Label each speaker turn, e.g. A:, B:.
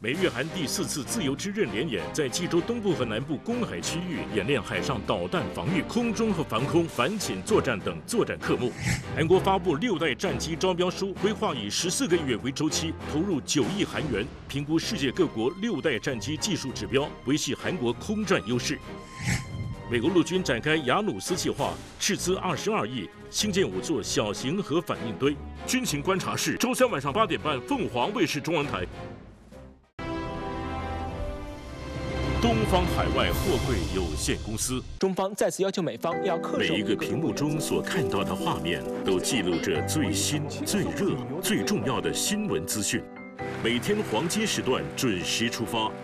A: 美日韩第4次自由之刃联演在济州东部和南部公海区域演练海上导弹防御、空中和防空、反潜作战等作战科目。韩国发布6代战机招标书，规划以14个月为周期，投入9亿韩元，评估世界各国6代战机技术指标，维系韩国空战优势。美国陆军展开雅努斯计划，斥资22亿，兴建5座小型核反应堆。军情观察室，周3晚上8点半，凤凰卫视中文台。东方海外货柜有限公司，
B: 中方再次要求美方要恪守
A: 每一个屏幕中所看到的画面，都记录着最新、最热、最重要的新闻资讯。每天黄金时段准时出发。